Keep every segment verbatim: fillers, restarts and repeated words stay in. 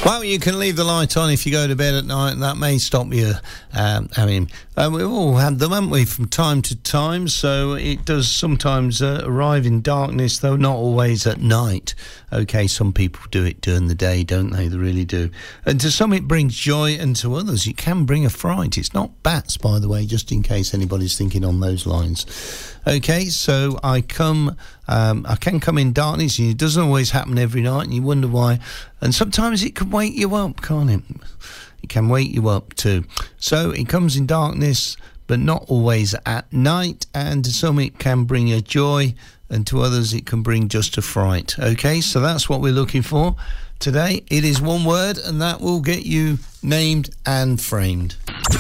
Well, you can leave the light on if you go to bed at night, and that may stop you um, having... Uh, we've all had them, haven't we, from time to time, so it does sometimes uh, arrive in darkness, though not always at night. OK, some people do it during the day, don't they? They really do. And to some it brings joy, and to others it can bring a fright. It's not bats, by the way, just in case anybody's thinking on those lines. OK, so I come... Um, I can come in darkness, and it doesn't always happen every night, and you wonder why. And sometimes it can wake you up, can't it? It can wake you up too. So it comes in darkness, but not always at night, and to some it can bring a joy, and to others it can bring just a fright. OK, so that's what we're looking for today. It is one word, and that will get you named and framed.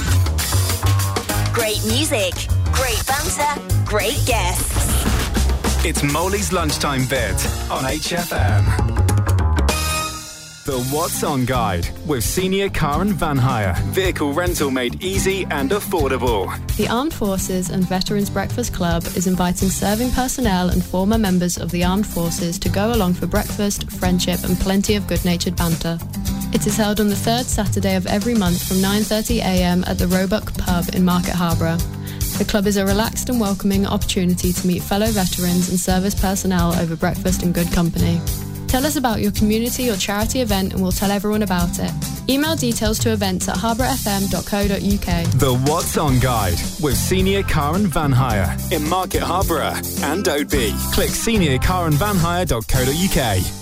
Great music, great banter, great guests. It's Molly's Lunchtime Bit on H F M. The What's On Guide with Senior Car and Van Hire. Vehicle rental made easy and affordable. The Armed Forces and Veterans Breakfast Club is inviting serving personnel and former members of the Armed Forces to go along for breakfast, friendship and plenty of good-natured banter. It is held on the third Saturday of every month from nine thirty a m at the Roebuck Pub in Market Harborough. The club is a relaxed and welcoming opportunity to meet fellow veterans and service personnel over breakfast in good company. Tell us about your community or charity event and we'll tell everyone about it. Email details to events at harborough f m dot co dot u k. The What's On Guide with Senior Car and Van Hire in Market Harborough and Oadby. Click senior car and van hire dot co dot u k.